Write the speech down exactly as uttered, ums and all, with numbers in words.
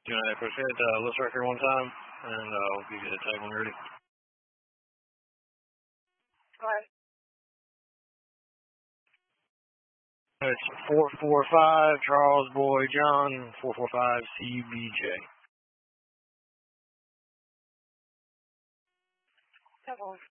Doing that, appreciate it. Uh, let's record one time, and uh, we'll give you the tag when you're ready. Go ahead. It's four four five Charles Boy John, four four five C B J. Come on.